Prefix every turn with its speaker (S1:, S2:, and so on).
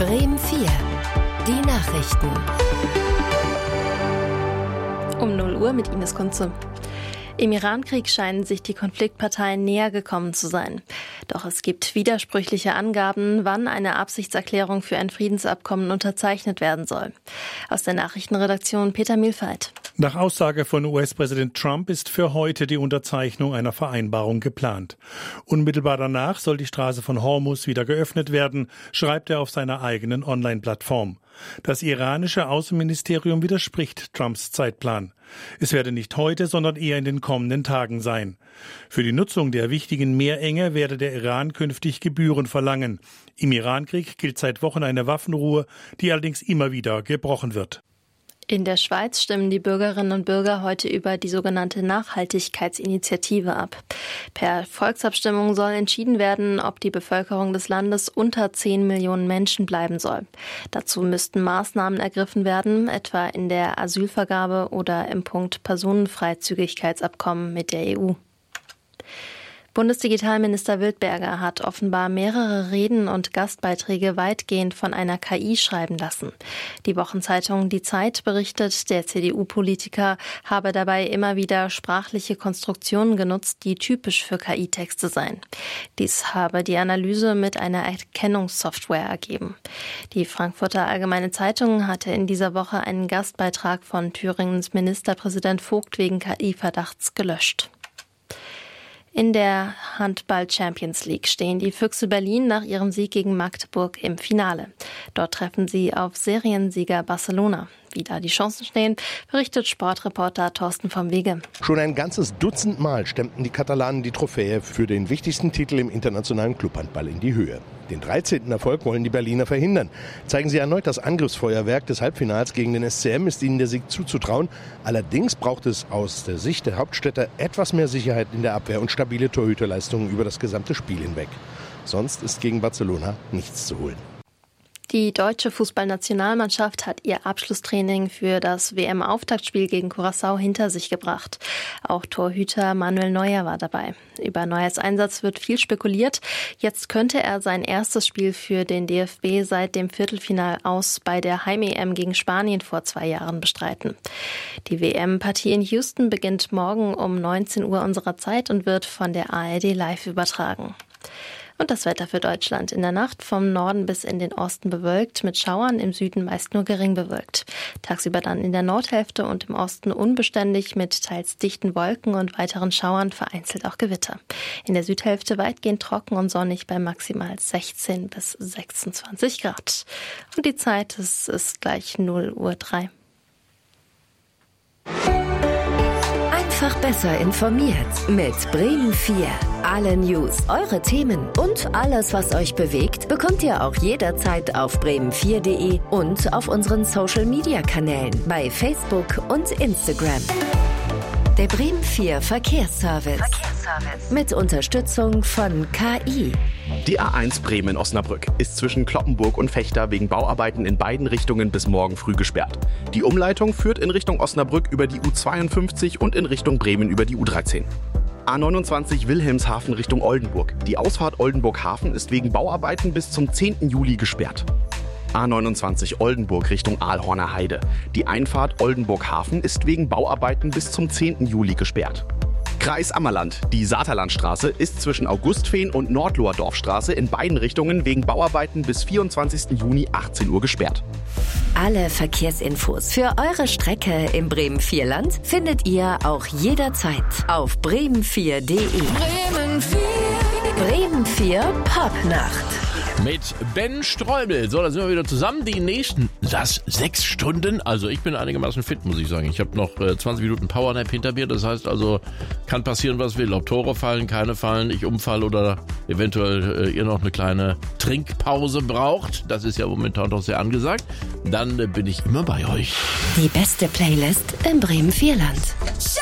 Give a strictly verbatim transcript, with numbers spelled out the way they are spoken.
S1: Bremen vier. Die Nachrichten.
S2: Um null Uhr mit Ines Kunze. Im Iran-Krieg scheinen sich die Konfliktparteien näher gekommen zu sein. Doch es gibt widersprüchliche Angaben, wann eine Absichtserklärung für ein Friedensabkommen unterzeichnet werden soll. Aus der Nachrichtenredaktion Peter Mielfeld.
S3: Nach Aussage von U S-Präsident Trump ist für heute die Unterzeichnung einer Vereinbarung geplant. Unmittelbar danach soll die Straße von Hormuz wieder geöffnet werden, schreibt er auf seiner eigenen Online-Plattform. Das iranische Außenministerium widerspricht Trumps Zeitplan. Es werde nicht heute, sondern eher in den kommenden Tagen sein. Für die Nutzung der wichtigen Meerenge werde der Iran künftig Gebühren verlangen. Im Irankrieg gilt seit Wochen eine Waffenruhe, die allerdings immer wieder gebrochen wird.
S2: In der Schweiz stimmen die Bürgerinnen und Bürger heute über die sogenannte Nachhaltigkeitsinitiative ab. Per Volksabstimmung soll entschieden werden, ob die Bevölkerung des Landes unter zehn Millionen Menschen bleiben soll. Dazu müssten Maßnahmen ergriffen werden, etwa in der Asylvergabe oder im Punkt Personenfreizügigkeitsabkommen mit der E U. Bundesdigitalminister Wildberger hat offenbar mehrere Reden und Gastbeiträge weitgehend von einer K I schreiben lassen. Die Wochenzeitung Die Zeit berichtet, der C D U-Politiker habe dabei immer wieder sprachliche Konstruktionen genutzt, die typisch für K I-Texte seien. Dies habe die Analyse mit einer Erkennungssoftware ergeben. Die Frankfurter Allgemeine Zeitung hatte in dieser Woche einen Gastbeitrag von Thüringens Ministerpräsident Vogt wegen K I-Verdachts gelöscht. In der Handball-Champions League stehen die Füchse Berlin nach ihrem Sieg gegen Magdeburg im Finale. Dort treffen sie auf Seriensieger Barcelona. Wie da die Chancen stehen, berichtet Sportreporter Thorsten vom Wege.
S4: Schon ein ganzes Dutzend Mal stemmten die Katalanen die Trophäe für den wichtigsten Titel im internationalen Clubhandball in die Höhe. Den dreizehnten Erfolg wollen die Berliner verhindern. Zeigen sie erneut das Angriffsfeuerwerk des Halbfinals gegen den S C M, ist ihnen der Sieg zuzutrauen. Allerdings braucht es aus der Sicht der Hauptstädter etwas mehr Sicherheit in der Abwehr und stabile Torhüterleistungen über das gesamte Spiel hinweg. Sonst ist gegen Barcelona nichts zu holen.
S2: Die deutsche Fußballnationalmannschaft hat ihr Abschlusstraining für das W M-Auftaktspiel gegen Curaçao hinter sich gebracht. Auch Torhüter Manuel Neuer war dabei. Über Neuers Einsatz wird viel spekuliert. Jetzt könnte er sein erstes Spiel für den D F B seit dem Viertelfinal aus bei der Heim-E M gegen Spanien vor zwei Jahren bestreiten. Die W M-Partie in Houston beginnt morgen um neunzehn Uhr unserer Zeit und wird von der A R D live übertragen. Und das Wetter für Deutschland. In der Nacht vom Norden bis in den Osten bewölkt, mit Schauern, im Süden meist nur gering bewölkt. Tagsüber dann in der Nordhälfte und im Osten unbeständig mit teils dichten Wolken und weiteren Schauern, vereinzelt auch Gewitter. In der Südhälfte weitgehend trocken und sonnig bei maximal sechzehn bis sechsundzwanzig Grad. Und die Zeit, es ist gleich null Uhr drei.
S1: Einfach besser informiert mit Bremen vier. Alle News, eure Themen und alles, was euch bewegt, bekommt ihr auch jederzeit auf bremen vier punkt de und auf unseren Social-Media-Kanälen bei Facebook und Instagram. Der Bremen vier Verkehrsservice. Verkehrsservice. Mit Unterstützung von K I.
S5: Die A eins Bremen-Osnabrück ist zwischen Cloppenburg und Vechta wegen Bauarbeiten in beiden Richtungen bis morgen früh gesperrt. Die Umleitung führt in Richtung Osnabrück über die U zweiundfünfzig und in Richtung Bremen über die U dreizehn. A neunundzwanzig Wilhelmshaven Richtung Oldenburg. Die Ausfahrt Oldenburg-Hafen ist wegen Bauarbeiten bis zum zehnten Juli gesperrt. A neunundzwanzig Oldenburg Richtung Aalhorner Heide. Die Einfahrt Oldenburg-Hafen ist wegen Bauarbeiten bis zum zehnten Juli gesperrt. Kreis Ammerland. Die Saterlandstraße ist zwischen Augustfehn und Nordloher Dorfstraße in beiden Richtungen wegen Bauarbeiten bis vierundzwanzigsten Juni achtzehn Uhr gesperrt.
S1: Alle Verkehrsinfos für eure Strecke im Bremen vier Land findet ihr auch jederzeit auf bremen vier punkt de.
S6: Bremen vier.
S1: Bremen vier Popnacht.
S7: Mit Ben Streubel. So, da sind wir wieder zusammen. Die nächsten, das sechs Stunden. Also ich bin einigermaßen fit, muss ich sagen. Ich habe noch äh, zwanzig Minuten Powernap hinter mir. Das heißt also, kann passieren, was will. Ob Tore fallen, keine fallen, ich umfalle oder eventuell äh, ihr noch eine kleine Trinkpause braucht. Das ist ja momentan doch sehr angesagt. Dann äh, bin ich immer bei euch.
S1: Die beste Playlist im Bremen vier Land.